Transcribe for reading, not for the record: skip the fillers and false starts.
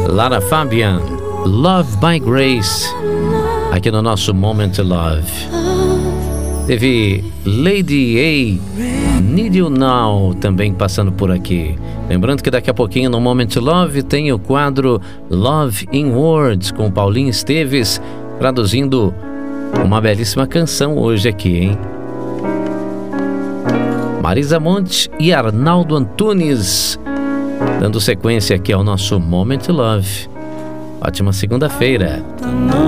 Lara Fabian, Love by Grace, aqui no nosso Moment Love. Teve Lady A, Need You Now, também passando por aqui. Lembrando que daqui a pouquinho no Moment Love tem o quadro Love in Words com Paulinho Esteves, traduzindo uma belíssima canção hoje aqui, hein? Marisa Monte e Arnaldo Antunes, dando sequência aqui ao nosso Moment Love. Ótima segunda-feira.